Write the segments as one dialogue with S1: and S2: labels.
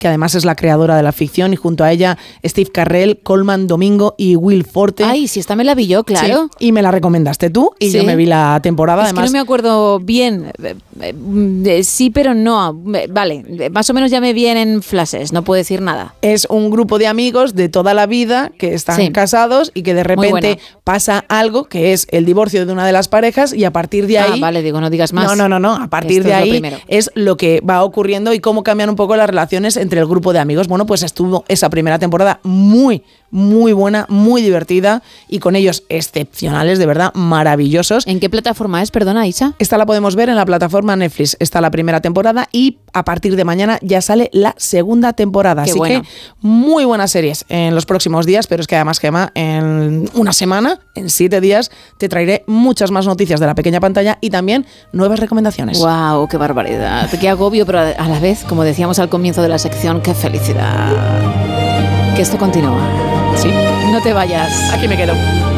S1: que además es la creadora de la ficción, y junto a ella Steve Carell, Colman Domingo y Will Forte.
S2: Ay, sí, esta me la vi yo, claro.
S1: Sí, y me la recomendaste tú y yo me vi la temporada.
S2: Además, que no me acuerdo bien. Sí, pero no. Vale, más o menos ya me vienen flashes, no puedo decir nada.
S1: Es un grupo de amigos de toda la vida que están casados y que de repente pasa algo que es el divorcio de una de las parejas, y a partir de ahí...
S2: vale, digo, no digas más.
S1: No, a partir de ahí es lo que va ocurriendo y cómo cambian un poco las relaciones entre el grupo de amigos. Bueno, pues estuvo esa primera temporada muy buena, muy divertida, y con ellos excepcionales, de verdad, maravillosos.
S2: ¿En qué plataforma es, perdona, Isa?
S1: Esta la podemos ver en la plataforma Netflix. Está la primera temporada y a partir de mañana ya sale la segunda temporada. Así que muy buenas series en los próximos días, pero es que además, Gemma, en una semana, en 7 días, te traeré muchas más noticias de la pequeña pantalla y también nuevas recomendaciones.
S2: ¡Guau! ¡Qué barbaridad! ¡Qué agobio! Pero a la vez, como decíamos al comienzo de la sección, ¡qué felicidad! Que esto continúa.
S1: Sí.
S2: No te vayas.
S1: Aquí me quedo.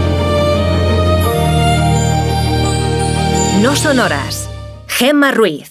S3: No son horas. Gemma Ruiz.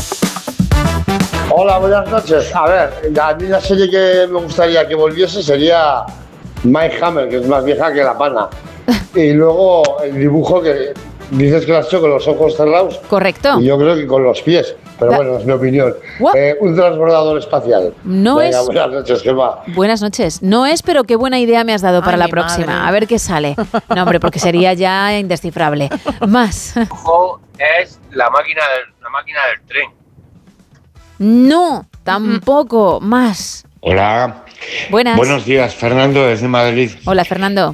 S4: Hola, buenas noches. A ver, a mí la serie que me gustaría que volviese sería Mike Hammer, que es más vieja que la pana. Y luego el dibujo que dices que lo has hecho con los ojos cerrados.
S2: Correcto.
S4: Y yo creo que con los pies. Pero bueno, es mi opinión. Un transbordador espacial. Venga, buenas noches, Gemma.
S2: Buenas noches. No es, pero qué buena idea me has dado para la próxima.
S1: Madre.
S2: A ver qué sale. No, hombre, porque sería ya indescifrable. Más.
S5: Es la máquina del tren.
S2: No, tampoco. Más.
S6: Hola.
S2: Buenas.
S6: Buenos días, Fernando, desde Madrid.
S2: Hola, Fernando.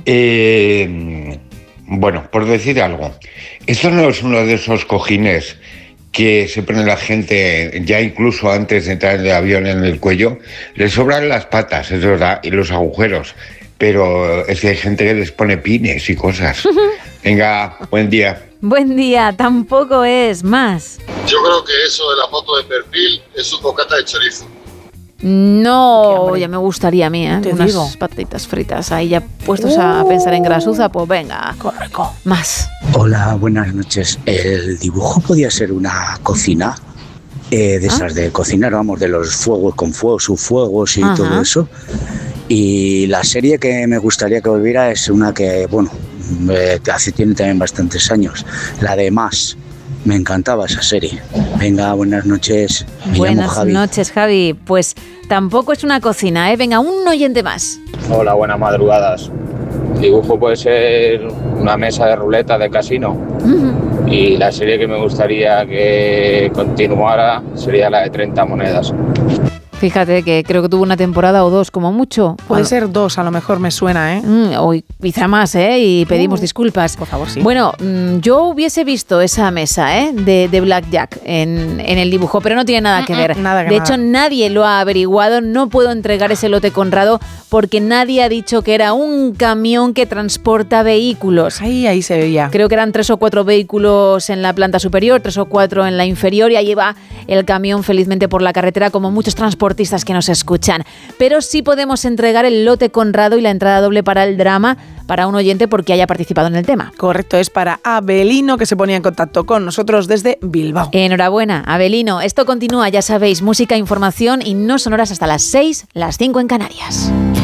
S6: Bueno, por decir algo, esto no es uno de esos cojines que se pone la gente ya incluso antes de entrar en el avión en el cuello. Le sobran las patas, es verdad, y los agujeros, pero es que hay gente que les pone pines y cosas. Venga, buen día.
S2: Buen día, tampoco es. Más.
S7: Yo creo que eso de la foto de perfil es un bocata de chorizo.
S2: No, ya me gustaría a mí, ¿eh?
S1: Te
S2: unas
S1: digo.
S2: patatitas fritas ahí ya puestos a pensar en grasuza, pues venga.
S1: Correcto.
S2: Más.
S8: Hola, buenas noches. ¿El dibujo podía ser una cocina? De esas de cocinar, vamos, de los fuegos con fuego, subfuegos y todo eso. Y la serie que me gustaría que volviera es una que, bueno, tiene también bastantes años, la de Más. Me encantaba esa serie. Venga, buenas noches.
S2: Buenas noches, Javi. Pues tampoco es una cocina, ¿eh? Venga, un oyente más.
S9: Hola, buenas madrugadas. El dibujo puede ser una mesa de ruleta de casino. Y la serie que me gustaría que continuara sería la de 30 monedas.
S2: Fíjate que creo que tuvo una temporada o 2 como mucho.
S1: Puede ser 2, a lo mejor me suena, ¿eh?
S2: O quizá más, ¿eh? Y pedimos disculpas.
S1: Por favor, sí.
S2: Bueno, yo hubiese visto esa mesa, ¿eh? De Blackjack en el dibujo, pero no tiene nada que ver. De hecho, nadie lo ha averiguado. No puedo entregar ese lote Conrado porque nadie ha dicho que era un camión que transporta vehículos.
S1: Ahí se veía.
S2: Creo que eran 3 o 4 vehículos en la planta superior, 3 o 4 en la inferior, y ahí va el camión felizmente por la carretera, como muchos transportistas que nos escuchan. Pero sí podemos entregar el lote Conrado y la entrada doble para el drama para un oyente porque haya participado en el tema.
S1: Correcto, es para Abelino, que se ponía en contacto con nosotros desde Bilbao.
S2: Enhorabuena, Abelino. Esto continúa, ya sabéis, música, información y no son horas hasta las 6, las 5 en Canarias.